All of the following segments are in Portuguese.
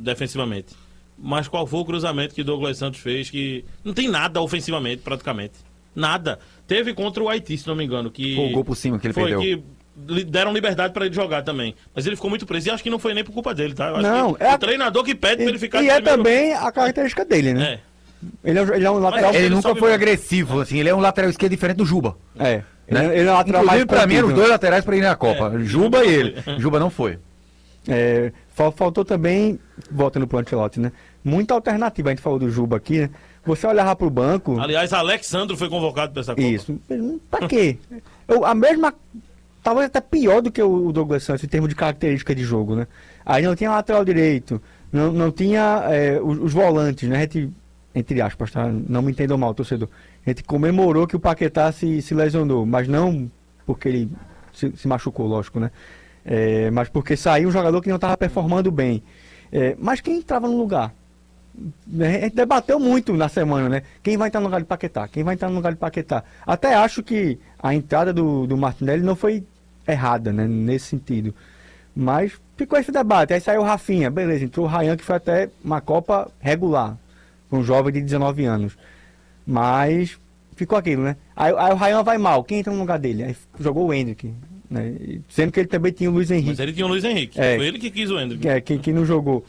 defensivamente. Mas qual foi o cruzamento que Douglas Santos fez que não tem nada ofensivamente, praticamente. Nada. Teve contra o Haiti, se não me engano, que foi o gol por cima que ele perdeu. Que deram liberdade para ele jogar também. Mas ele ficou muito preso e acho que não foi nem por culpa dele, tá? Eu acho não, que o treinador que pede para ele ficar... E é também a característica dele, né? Ele é um lateral... Ele nunca foi agressivo, assim. Ele é um lateral esquerdo diferente do Juba. Né? Ele é um lateral mais... Pra mim, os dois laterais para ir na Copa. Juba e ele. Juba não foi. Faltou também, voltando pro Ancelotti, né? Muita alternativa. A gente falou do Juba aqui, né? Você olhava pro banco... Aliás, Alexandro foi convocado para essa Copa. Isso. Pra quê? A mesma... Talvez até pior do que o Douglas Santos em termos de característica de jogo, né? Aí não tinha lateral direito, não tinha os volantes, né? A gente, entre aspas, tá? Não me entendam mal, torcedor. A gente comemorou que o Paquetá se lesionou, mas não porque ele se machucou, lógico, né? Mas porque saiu um jogador que não estava performando bem. Mas quem entrava no lugar? A gente debateu muito na semana, né? Quem vai entrar no lugar de Paquetá? Quem vai entrar no lugar de Paquetá? Até acho que a entrada do Martinelli não foi errada, né? Nesse sentido. Mas ficou esse debate. Aí saiu o Rafinha, beleza. Entrou o Ryan, que foi até uma Copa regular. Um jovem de 19 anos. Mas ficou aquilo, né? Aí o Ryan vai mal. Quem entra no lugar dele? Aí jogou o Endrick, né? Sendo que ele também tinha o Luiz Henrique. Mas ele tinha o Luiz Henrique. Foi ele que quis o Endrick. Quem não jogou.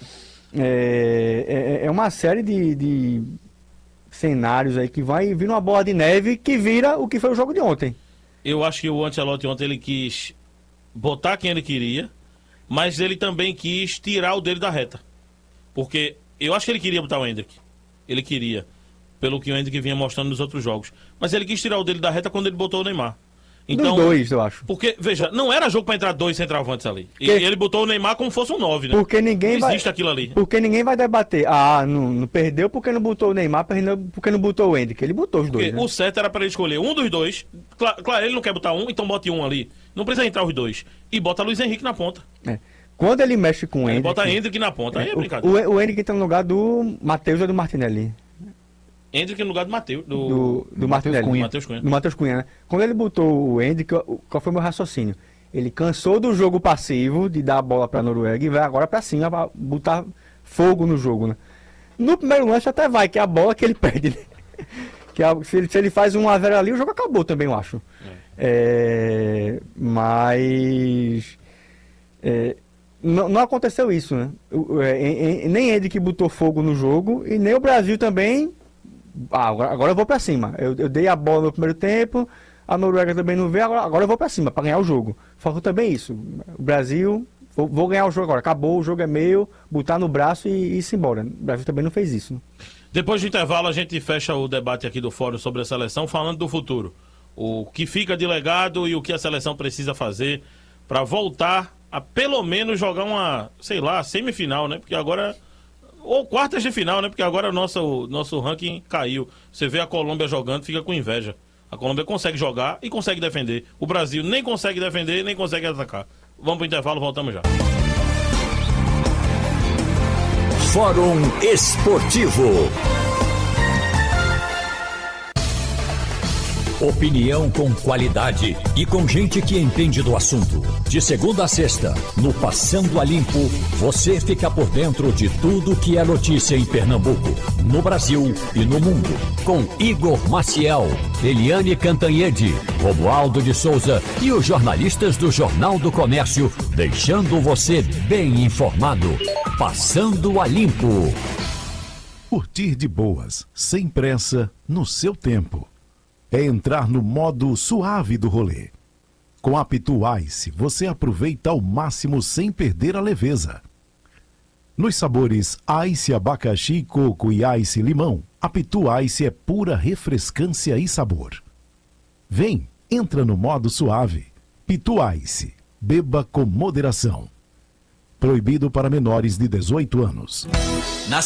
É uma série de cenários aí que vai vir uma bola de neve que vira o que foi o jogo de ontem. Eu acho que o Ancelotti ontem ele quis botar quem ele queria, mas ele também quis tirar o dele da reta. Porque eu acho que ele queria botar o Endrick. Ele queria, pelo que o Endrick vinha mostrando nos outros jogos. Mas ele quis tirar o dele da reta quando ele botou o Neymar. Então, dos dois, eu acho. Porque, veja, não era jogo pra entrar dois centroavantes ali. E ele botou o Neymar como fosse um 9, né? Porque ninguém não existe aquilo ali. Porque ninguém vai debater. Não perdeu porque não botou o Neymar, perdeu porque não botou o Endrick. Ele botou os dois, né? O certo era pra ele escolher um dos dois. Claro, ele não quer botar um, então bote um ali. Não precisa entrar os dois. E bota Luiz Henrique na ponta. Quando ele mexe com o Endrick... Bota Endrick na ponta, aí é brincadeira. O Endrick tá no lugar do Matheus ou do Martinelli? Endrick no lugar do Matheus. Do Martinelli. Cunha. Do Matheus Cunha, né? Quando ele botou o Endrick, qual foi o meu raciocínio? Ele cansou do jogo passivo, de dar a bola pra Noruega, e vai agora pra cima, pra botar fogo no jogo, né? No primeiro lance até vai, que é a bola que ele perde, né? Se ele faz 1-0 ali, o jogo acabou também, eu acho. Mas... Não aconteceu isso, né? Nem Endrick botou fogo no jogo, e nem o Brasil também... agora eu vou pra cima. Eu dei a bola no primeiro tempo, a Noruega também não veio, agora eu vou pra cima, pra ganhar o jogo. Faltou também isso. O Brasil, vou ganhar o jogo agora, acabou, o jogo é meu, botar no braço e ir embora. O Brasil também não fez isso, né? Depois do intervalo, a gente fecha o debate aqui do Fórum sobre a seleção, falando do futuro. O que fica de legado e o que a seleção precisa fazer para voltar a pelo menos jogar uma, sei lá, semifinal, né? Porque agora... Ou quartas de final, né? Porque agora o nosso ranking caiu. Você vê a Colômbia jogando, fica com inveja. A Colômbia consegue jogar e consegue defender. O Brasil nem consegue defender, nem consegue atacar. Vamos pro intervalo, voltamos já. Fórum Esportivo. Opinião com qualidade e com gente que entende do assunto. De segunda a sexta, no Passando a Limpo, você fica por dentro de tudo que é notícia em Pernambuco, no Brasil e no mundo. Com Igor Maciel, Eliane Cantanhede, Romualdo de Souza e os jornalistas do Jornal do Comércio, deixando você bem informado. Passando a Limpo. Curtir de boas, sem pressa, no seu tempo. É entrar no modo suave do rolê. Com a Pitu Ice, você aproveita ao máximo sem perder a leveza. Nos sabores Ice Abacaxi, Coco e Ice Limão, a Pitu Ice é pura refrescância e sabor. Vem, entra no modo suave. Pitu Ice, beba com moderação. Proibido para menores de 18 anos.